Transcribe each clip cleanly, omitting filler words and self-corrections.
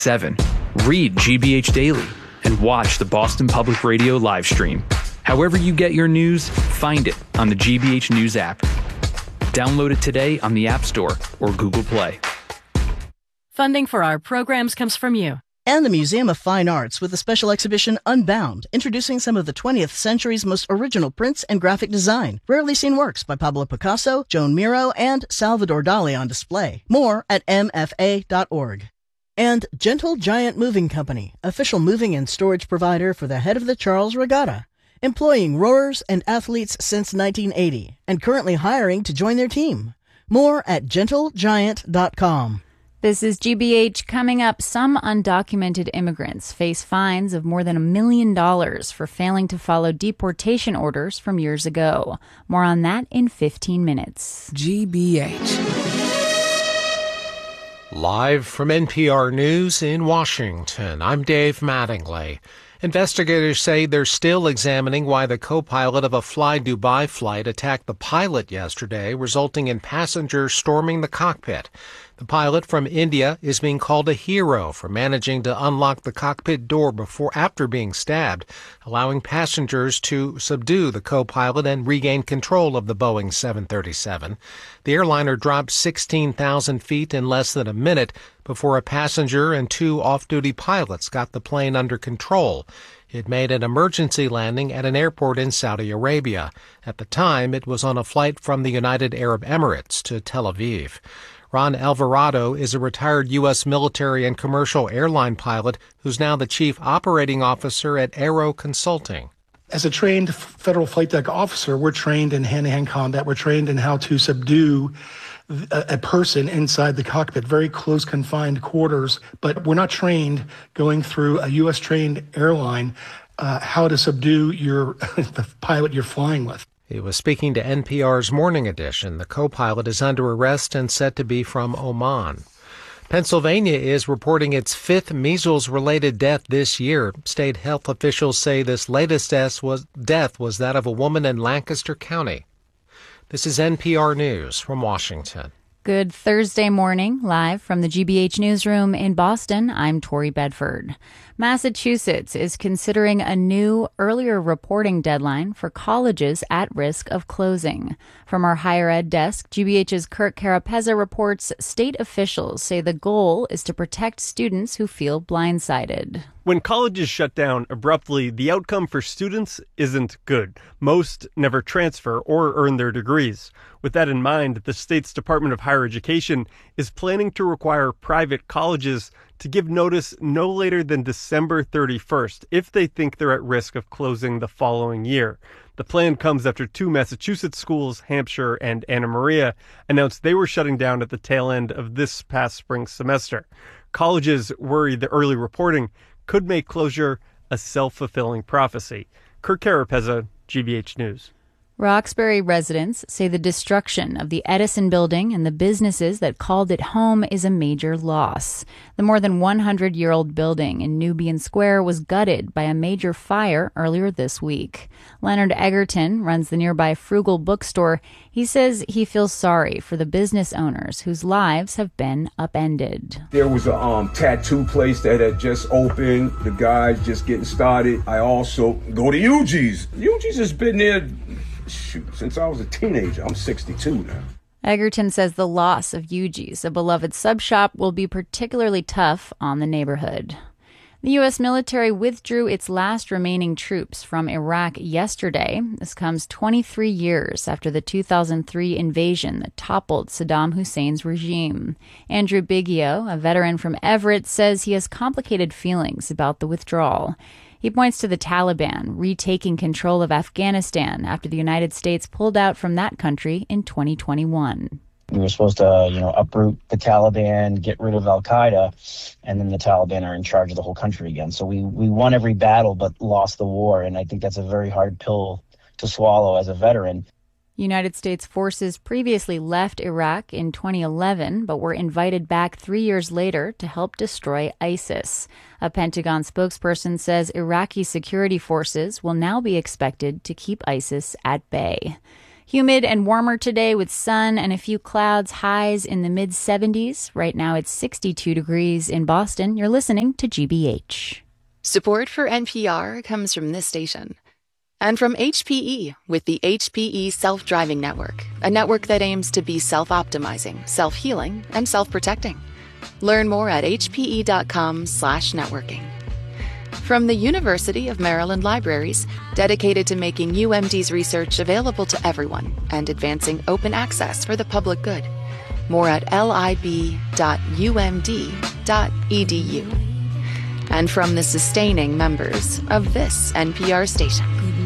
7. Read GBH Daily and watch the Boston Public Radio live stream. However you get your news, find it on the GBH News app. Download it today on the App Store or Google Play. Funding for our programs comes from you. And the Museum of Fine Arts with the special exhibition Unbound, introducing some of the 20th century's most original prints and graphic design. Rarely seen works by Pablo Picasso, Joan Miro, and Salvador Dali on display. More at mfa.org. And Gentle Giant Moving Company, official moving and storage provider for the Head of the Charles Regatta, employing rowers and athletes since 1980, and currently hiring to join their team. More at gentlegiant.com. This is GBH. Coming up, some undocumented immigrants face fines of more than $1 million for failing to follow deportation orders from years ago. More on that in 15 minutes. GBH. Live from NPR News in Washington, I'm Dave Mattingly. Investigators say they're still examining why the co-pilot of a Fly Dubai flight attacked the pilot yesterday, resulting in passengers storming the cockpit. The pilot from India is being called a hero for managing to unlock the cockpit door after being stabbed, allowing passengers to subdue the co-pilot and regain control of the Boeing 737. The airliner dropped 16,000 feet in less than a minute before a passenger and 2 off-duty pilots got the plane under control. It made an emergency landing at an airport in Saudi Arabia. At the time, it was on a flight from the United Arab Emirates to Tel Aviv. Ron Alvarado is a retired U.S. military and commercial airline pilot who's now the chief operating officer at Aero Consulting. As a trained federal flight deck officer, we're trained in hand-to-hand combat. We're trained in how to subdue a person inside the cockpit, very close confined quarters. But we're not trained going through a U.S.-trained airline how to subdue the pilot you're flying with. He was speaking to NPR's Morning Edition. The co-pilot is under arrest and said to be from Oman. Pennsylvania is reporting its 5th measles-related death this year. State health officials say this latest death was that of a woman in Lancaster County. This is NPR News from Washington. Good Thursday morning, live from the GBH newsroom in Boston. I'm Tori Bedford. Massachusetts is considering a new, earlier reporting deadline for colleges at risk of closing. From our higher ed desk, GBH's Kirk Carapezza reports state officials say the goal is to protect students who feel blindsided. When colleges shut down abruptly, the outcome for students isn't good. Most never transfer or earn their degrees. With that in mind, the state's Department of Higher Education is planning to require private colleges to give notice no later than December 31st if they think they're at risk of closing the following year. The plan comes after 2 Massachusetts schools, Hampshire and Anna Maria, announced they were shutting down at the tail end of this past spring semester. Colleges worry the early reporting could make closure a self-fulfilling prophecy. Kirk Carapezza, GBH News. Roxbury residents say the destruction of the Edison building and the businesses that called it home is a major loss. The more than 100-year-old building in Nubian Square was gutted by a major fire earlier this week. Leonard Egerton runs the nearby Frugal bookstore. He says he feels sorry for the business owners whose lives have been upended. There was a tattoo place that had just opened. The guys just getting started. I also go to Yuji's. Yuji's has been there since I was a teenager. I'm 62 now. Egerton says the loss of Yuji's, a beloved sub shop, will be particularly tough on the neighborhood. The U.S. military withdrew its last remaining troops from Iraq yesterday. This comes 23 years after the 2003 invasion that toppled Saddam Hussein's regime. Andrew Biggio, a veteran from Everett, says he has complicated feelings about the withdrawal. He points to the Taliban retaking control of Afghanistan after the United States pulled out from that country in 2021. We were supposed to, uproot the Taliban, get rid of al-Qaeda, and then the Taliban are in charge of the whole country again. So we won every battle but lost the war, and I think that's a very hard pill to swallow as a veteran. United States forces previously left Iraq in 2011, but were invited back 3 years later to help destroy ISIS. A Pentagon spokesperson says Iraqi security forces will now be expected to keep ISIS at bay. Humid and warmer today with sun and a few clouds, highs in the mid-70s. Right now it's 62 degrees in Boston. You're listening to GBH. Support for NPR comes from this station. And from HPE with the HPE Self-Driving Network, a network that aims to be self-optimizing, self-healing, and self-protecting. Learn more at hpe.com/networking. From the University of Maryland Libraries, dedicated to making UMD's research available to everyone and advancing open access for the public good. More at lib.umd.edu. And from the sustaining members of this NPR station.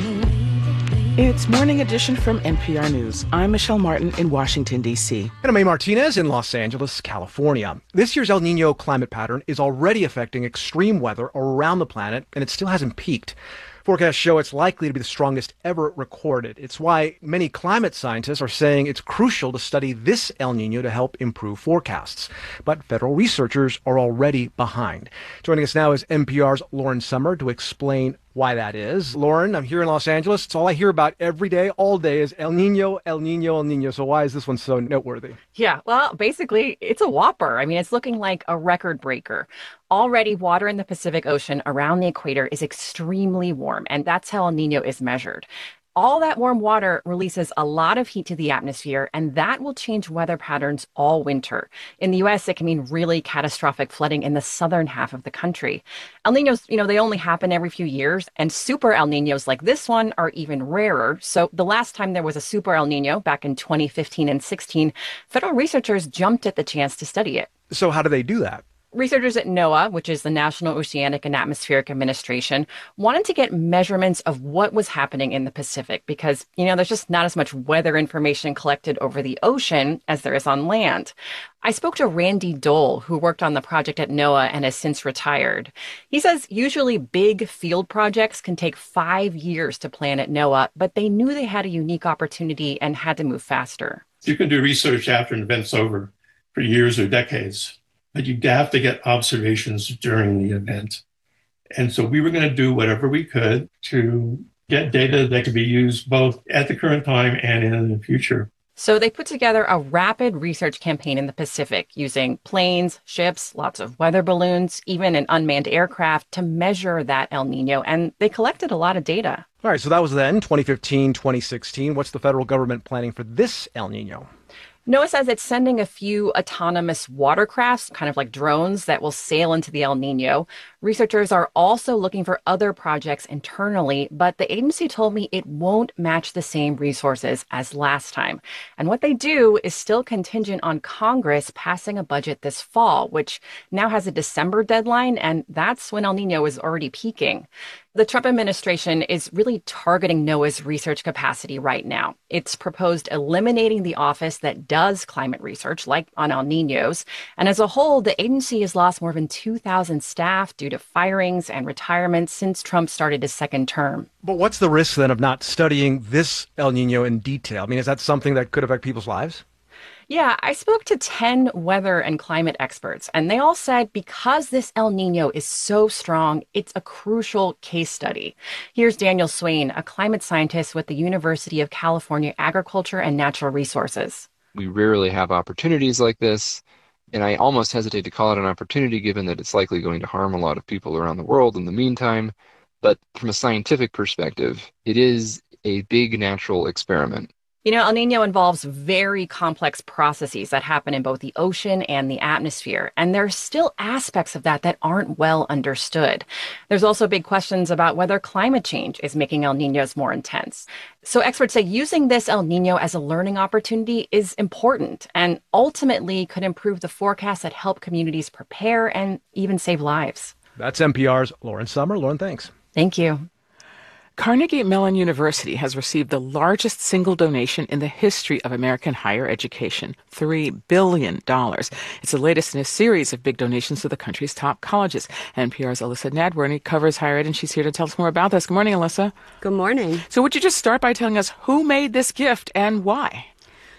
It's Morning Edition from NPR News. I'm Michelle Martin in Washington, D.C. And I'm May Martinez in Los Angeles, California. This year's El Nino climate pattern is already affecting extreme weather around the planet, and it still hasn't peaked. Forecasts show it's likely to be the strongest ever recorded. It's why many climate scientists are saying it's crucial to study this El Nino to help improve forecasts. But federal researchers are already behind. Joining us now is NPR's Lauren Sommer to explain why that is. Lauren, I'm here in Los Angeles. It's all I hear about every day, all day is El Nino, El Nino, El Nino. So why is this one so noteworthy? Yeah, well, basically, it's a whopper. I mean, it's looking like a record breaker. Already, water in the Pacific Ocean around the equator is extremely warm, and that's how El Nino is measured. All that warm water releases a lot of heat to the atmosphere, and that will change weather patterns all winter. In the U.S., it can mean really catastrophic flooding in the southern half of the country. El Niños, they only happen every few years, and super El Niños like this one are even rarer. So the last time there was a super El Niño, back in 2015 and 16, federal researchers jumped at the chance to study it. So how do they do that? Researchers at NOAA, which is the National Oceanic and Atmospheric Administration, wanted to get measurements of what was happening in the Pacific because, there's just not as much weather information collected over the ocean as there is on land. I spoke to Randy Dole, who worked on the project at NOAA and has since retired. He says usually big field projects can take 5 years to plan at NOAA, but they knew they had a unique opportunity and had to move faster. You can do research after an event's over for years or decades, but you have to get observations during the event. And so we were going to do whatever we could to get data that could be used both at the current time and in the future. So they put together a rapid research campaign in the Pacific using planes, ships, lots of weather balloons, even an unmanned aircraft to measure that El Nino. And they collected a lot of data. All right, so that was then 2015, 2016. What's the federal government planning for this El Nino? NOAA says it's sending a few autonomous watercrafts, kind of like drones, that will sail into the El Nino. Researchers are also looking for other projects internally, but the agency told me it won't match the same resources as last time. And what they do is still contingent on Congress passing a budget this fall, which now has a December deadline, and that's when El Nino is already peaking. The Trump administration is really targeting NOAA's research capacity right now. It's proposed eliminating the office that does climate research, like on El Niños. And as a whole, the agency has lost more than 2,000 staff due to firings and retirements since Trump started his second term. But what's the risk then of not studying this El Nino in detail? I mean, is that something that could affect people's lives? Yeah, I spoke to 10 weather and climate experts, and they all said because this El Nino is so strong, it's a crucial case study. Here's Daniel Swain, a climate scientist with the University of California Agriculture and Natural Resources. We rarely have opportunities like this, and I almost hesitate to call it an opportunity given that it's likely going to harm a lot of people around the world in the meantime. But from a scientific perspective, it is a big natural experiment. El Nino involves very complex processes that happen in both the ocean and the atmosphere, and there are still aspects of that aren't well understood. There's also big questions about whether climate change is making El Ninos more intense. So experts say using this El Nino as a learning opportunity is important and ultimately could improve the forecasts that help communities prepare and even save lives. That's NPR's Lauren Sommer. Lauren, thanks. Thank you. Carnegie Mellon University has received the largest single donation in the history of American higher education, $3 billion. It's the latest in a series of big donations to the country's top colleges. NPR's Alyssa Nadworny covers higher ed, and she's here to tell us more about this. Good morning, Alyssa. Good morning. So would you just start by telling us who made this gift and why?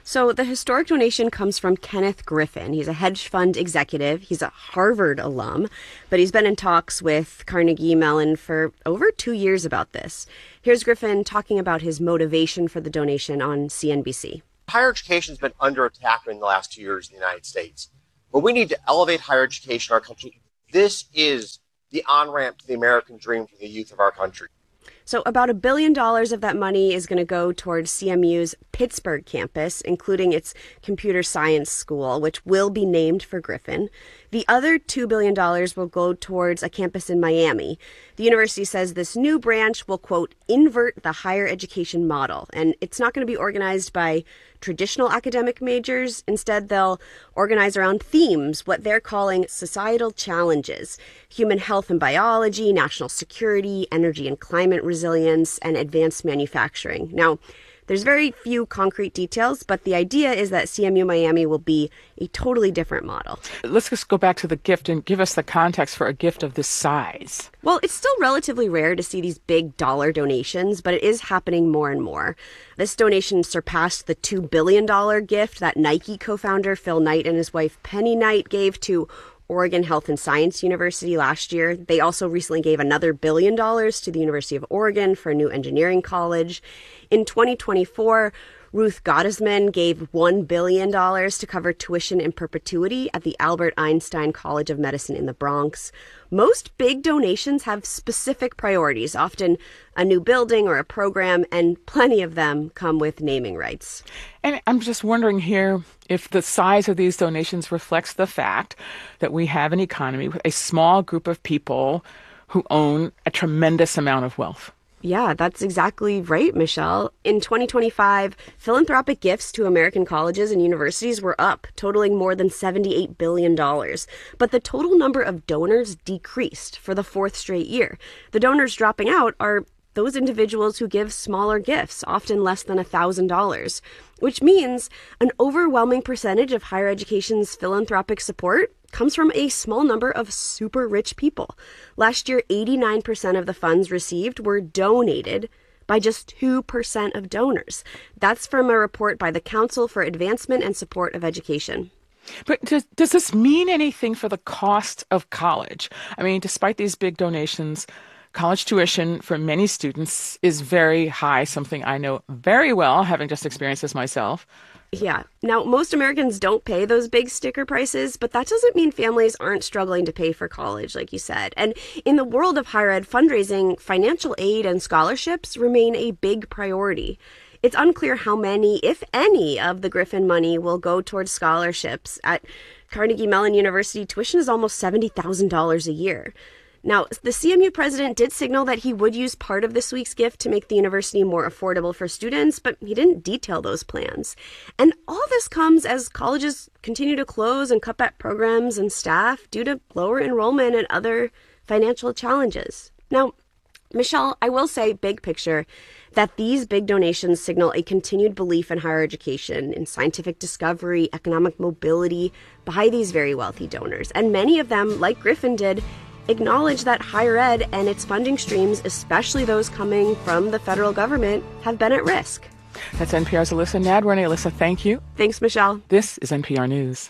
So the historic donation comes from Kenneth Griffin. He's a hedge fund executive. He's a Harvard alum, but he's been in talks with Carnegie Mellon for over 2 years about this. Here's Griffin talking about his motivation for the donation on CNBC. Higher education has been under attack in the last 2 years in the United States, but we need to elevate higher education in our country. This is the on-ramp to the American dream for the youth of our country. So about $1 billion of that money is going to go towards CMU's Pittsburgh campus, including its computer science school, which will be named for Griffin. The other $2 billion will go towards a campus in Miami. The university says this new branch will, quote, invert the higher education model. And it's not going to be organized by traditional academic majors. Instead, they'll organize around themes, what they're calling societal challenges: human health and biology, national security, energy and climate resilience, and advanced manufacturing. Now, there's very few concrete details, but the idea is that CMU Miami will be a totally different model. Let's just go back to the gift and give us the context for a gift of this size. Well, it's still relatively rare to see these big dollar donations, but it is happening more and more. This donation surpassed the $2 billion gift that Nike co-founder Phil Knight and his wife Penny Knight gave to Oregon Health and Science University last year. They also recently gave another $1 billion to the University of Oregon for a new engineering college. In 2024, Ruth Gottesman gave $1 billion to cover tuition in perpetuity at the Albert Einstein College of Medicine in the Bronx. Most big donations have specific priorities, often a new building or a program, and plenty of them come with naming rights. And I'm just wondering here if the size of these donations reflects the fact that we have an economy with a small group of people who own a tremendous amount of wealth. Yeah, that's exactly right, Michelle. In 2025, philanthropic gifts to American colleges and universities were up, totaling more than $78 billion. But the total number of donors decreased for the fourth straight year. The donors dropping out are those individuals who give smaller gifts, often less than $1,000, which means an overwhelming percentage of higher education's philanthropic support comes from a small number of super rich people. Last year, 89% of the funds received were donated by just 2% of donors. That's from a report by the Council for Advancement and Support of Education. But does this mean anything for the cost of college? I mean, despite these big donations, college tuition for many students is very high, something I know very well, having just experienced this myself. Yeah. Now, most Americans don't pay those big sticker prices, but that doesn't mean families aren't struggling to pay for college, like you said. And in the world of higher ed fundraising, financial aid and scholarships remain a big priority. It's unclear how many, if any, of the Griffin money will go towards scholarships. At Carnegie Mellon University, tuition is almost $70,000 a year. Now, the CMU president did signal that he would use part of this week's gift to make the university more affordable for students, but he didn't detail those plans. And all this comes as colleges continue to close and cut back programs and staff due to lower enrollment and other financial challenges. Now, Michelle, I will say, big picture, that these big donations signal a continued belief in higher education, in scientific discovery, economic mobility by these very wealthy donors. And many of them, like Griffin did, acknowledge that higher ed and its funding streams, especially those coming from the federal government, have been at risk. That's NPR's Alyssa Nadworny. Alyssa, thank you. Thanks, Michelle. This is NPR News.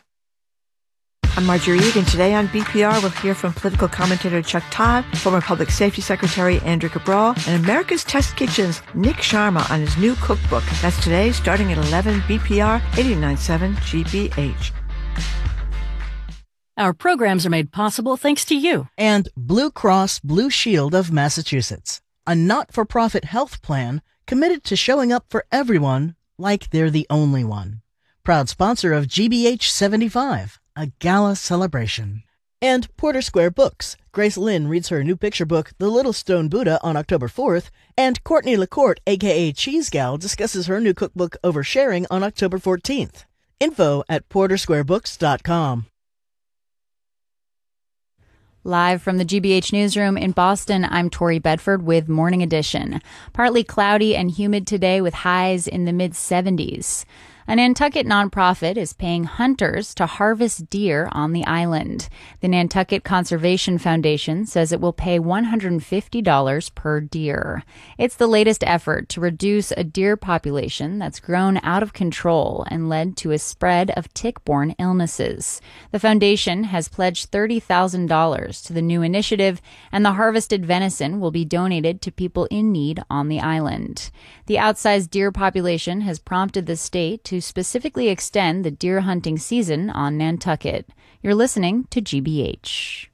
I'm Marjorie Reed, and today on BPR, we'll hear from political commentator Chuck Todd, former Public Safety Secretary Andrew Cabral, and America's Test Kitchen's Nick Sharma on his new cookbook. That's today, starting at 11 BPR 89.7 GBH. Our programs are made possible thanks to you. And Blue Cross Blue Shield of Massachusetts, a not-for-profit health plan committed to showing up for everyone like they're the only one. Proud sponsor of GBH 75, a gala celebration. And Porter Square Books. Grace Lynn reads her new picture book, The Little Stone Buddha, on October 4th, and Courtney LaCourte, a.k.a. Cheese Gal, discusses her new cookbook, Oversharing, on October 14th. Info at portersquarebooks.com. Live from the GBH newsroom in Boston, I'm Tori Bedford with Morning Edition. Partly cloudy and humid today with highs in the mid-70s. A Nantucket nonprofit is paying hunters to harvest deer on the island. The Nantucket Conservation Foundation says it will pay $150 per deer. It's the latest effort to reduce a deer population that's grown out of control and led to a spread of tick-borne illnesses. The foundation has pledged $30,000 to the new initiative, and the harvested venison will be donated to people in need on the island. The outsized deer population has prompted the state to specifically extend the deer hunting season on Nantucket. You're listening to GBH.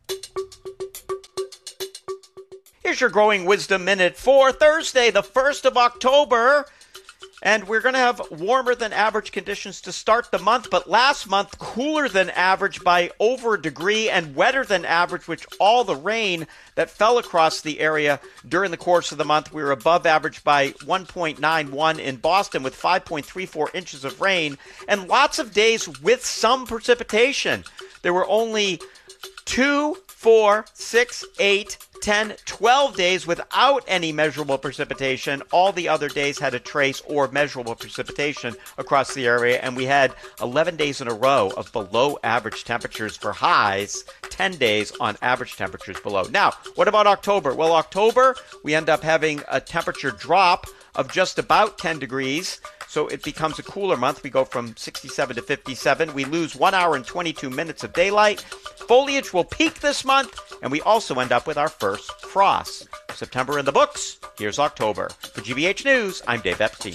Here's your Growing Wisdom Minute for Thursday, the 1st of October. And we're going to have warmer than average conditions to start the month, but last month cooler than average by over a degree and wetter than average, which all the rain that fell across the area during the course of the month. We were above average by 1.91 in Boston with 5.34 inches of rain and lots of days with some precipitation. There were only 2, 4, 6, 8, 10, 12 days without any measurable precipitation. All the other days had a trace or measurable precipitation across the area, and we had 11 days in a row of below average temperatures for highs, 10 days on average temperatures below. Now, what about October? Well, October, we end up having a temperature drop of just about 10 degrees. So it becomes a cooler month. We go from 67 to 57. We lose 1 hour and 22 minutes of daylight. Foliage will peak this month, and we also end up with our first frost. September in the books. Here's October. For GBH News, I'm Dave Epstein.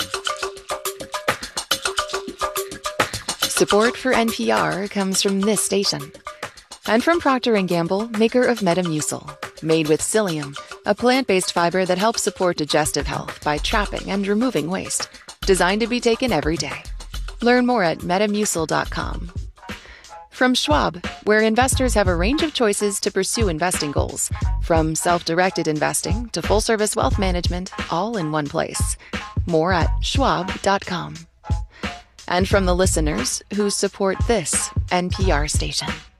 Support for NPR comes from this station. And from Procter & Gamble, maker of Metamucil. Made with psyllium, a plant-based fiber that helps support digestive health by trapping and removing waste. Designed to be taken every day. Learn more at Metamucil.com. From Schwab, where investors have a range of choices to pursue investing goals. From self-directed investing to full-service wealth management, all in one place. More at Schwab.com. And from the listeners who support this NPR station.